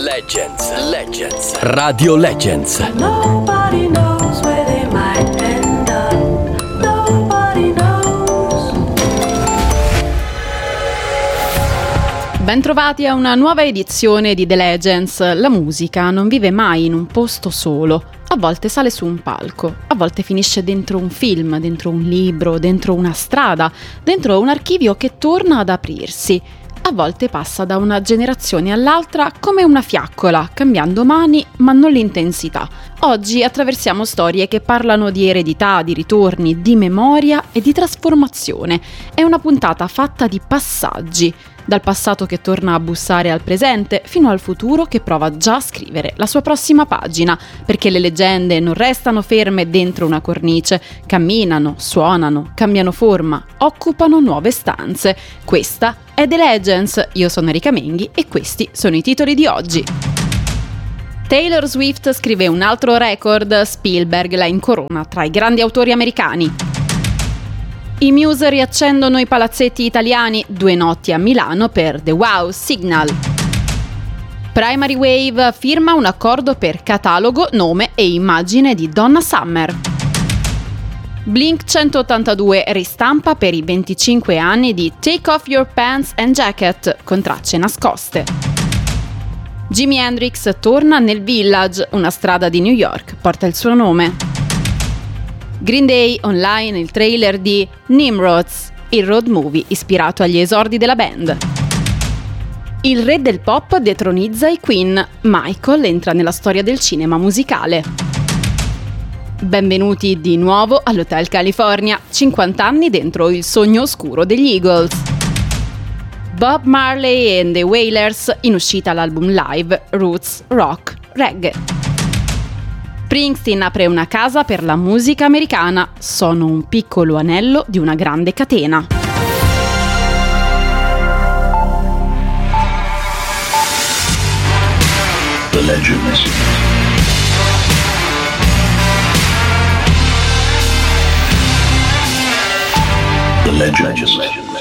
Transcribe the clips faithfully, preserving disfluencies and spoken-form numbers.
Legends, Legends, Radio Legends. Nobody knows where they might end up. Nobody knows. Bentrovati a una nuova edizione di The Legends. La musica non vive mai in un posto solo. A volte sale su un palco, a volte finisce dentro un film, dentro un libro, dentro una strada, dentro un archivio che torna ad aprirsi. A volte passa da una generazione all'altra come una fiaccola, cambiando mani ma non l'intensità. Oggi attraversiamo storie che parlano di eredità, di ritorni, di memoria e di trasformazione. È una puntata fatta di passaggi, dal passato che torna a bussare al presente fino al futuro che prova già a scrivere la sua prossima pagina, perché le leggende non restano ferme dentro una cornice, camminano, suonano, cambiano forma, occupano nuove stanze. Questa è The Legends, io sono Erika Menghi e questi sono i titoli di oggi. Taylor Swift scrive un altro record, Spielberg la incorona tra i grandi autori americani. I Muse riaccendono i palazzetti italiani, due notti a Milano per The Wow Signal. Primary Wave firma un accordo per catalogo, nome e immagine di Donna Summer. Blink centottantadue ristampa per i venticinque anni di Take Off Your Pants and Jacket con tracce nascoste. Jimi Hendrix torna nel Village, una strada di New York porta il suo nome. Green Day online il trailer di Nimrods, il road movie ispirato agli esordi della band. Il re del pop detronizza i Queen, Michael entra nella storia del cinema musicale. Benvenuti di nuovo all'Hotel California, cinquanta anni dentro il sogno oscuro degli Eagles. Bob Marley and the Wailers, in uscita l'album live Roots, Rock, Reggae. Springsteen apre una casa per la musica americana, sono un piccolo anello di una grande catena. The Legends. The Legends.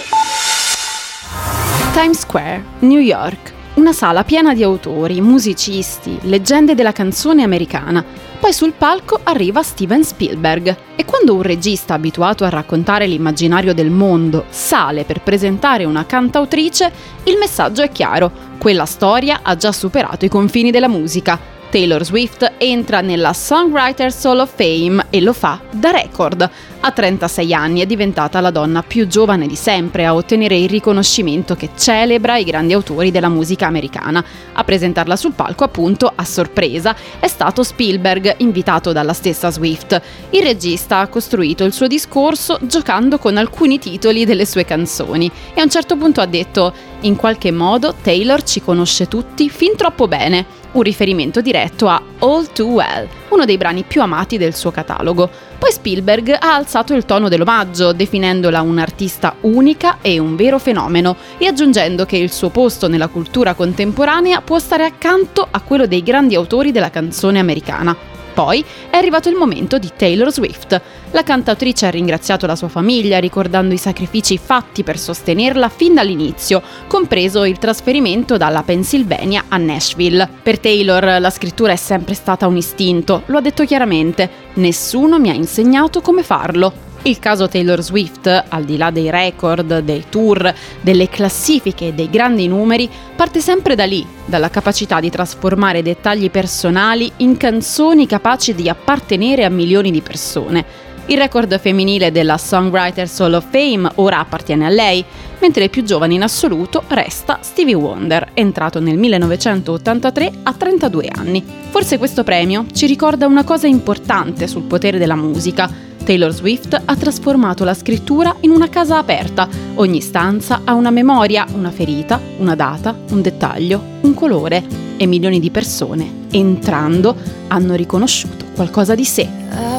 Times Square, New York. Una sala piena di autori, musicisti, leggende della canzone americana. Poi sul palco arriva Steven Spielberg e quando un regista abituato a raccontare l'immaginario del mondo sale per presentare una cantautrice, il messaggio è chiaro: quella storia ha già superato i confini della musica. Taylor Swift entra nella Songwriters Hall of Fame e lo fa da record. A trentasei anni è diventata la donna più giovane di sempre a ottenere il riconoscimento che celebra i grandi autori della musica americana. A presentarla sul palco, appunto, a sorpresa, è stato Spielberg, invitato dalla stessa Swift. Il regista ha costruito il suo discorso giocando con alcuni titoli delle sue canzoni e a un certo punto ha detto: in qualche modo Taylor ci conosce tutti fin troppo bene. Un riferimento diretto a All Too Well, uno dei brani più amati del suo catalogo. Poi Spielberg ha alzato il tono dell'omaggio, definendola un'artista unica e un vero fenomeno, e aggiungendo che il suo posto nella cultura contemporanea può stare accanto a quello dei grandi autori della canzone americana. Poi è arrivato il momento di Taylor Swift. La cantautrice ha ringraziato la sua famiglia, ricordando i sacrifici fatti per sostenerla fin dall'inizio, compreso il trasferimento dalla Pennsylvania a Nashville. Per Taylor la scrittura è sempre stata un istinto, lo ha detto chiaramente: nessuno mi ha insegnato come farlo. Il caso Taylor Swift, al di là dei record, dei tour, delle classifiche e dei grandi numeri, parte sempre da lì, dalla capacità di trasformare dettagli personali in canzoni capaci di appartenere a milioni di persone. Il record femminile della Songwriters Hall of Fame ora appartiene a lei, mentre il più giovane in assoluto resta Stevie Wonder, entrato nel millenovecentottantatré a trentadue anni. Forse questo premio ci ricorda una cosa importante sul potere della musica. Taylor Swift ha trasformato la scrittura in una casa aperta. Ogni stanza ha una memoria, una ferita, una data, un dettaglio, un colore. E milioni di persone, entrando, hanno riconosciuto qualcosa di sé.